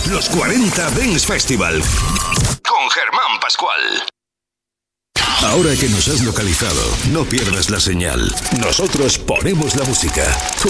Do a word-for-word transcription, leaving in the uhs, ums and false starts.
Los cuarenta Dance Festival con Germán Pascual. Ahora que nos has localizado, no pierdas la señal. Nosotros ponemos la música.